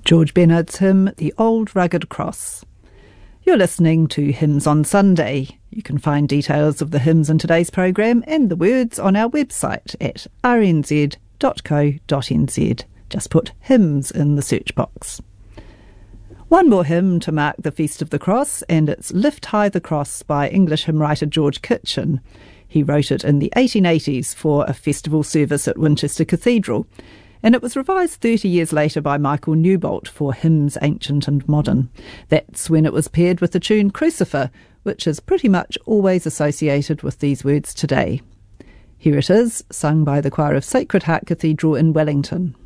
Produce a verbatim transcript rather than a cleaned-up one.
George Bennett's hymn, The Old Rugged Cross. You're listening to Hymns on Sunday. You can find details of the hymns in today's programme and the words on our website at r n z dot co dot n z. Just put hymns in the search box. One more hymn to mark the Feast of the Cross, and it's Lift High the Cross by English hymn writer George Kitchen. He wrote it in the eighteen eighties for a festival service at Winchester Cathedral, and it was revised thirty years later by Michael Newbolt for Hymns Ancient and Modern. That's when it was paired with the tune Crucifer, which is pretty much always associated with these words today. Here it is, sung by the choir of Sacred Heart Cathedral in Wellington.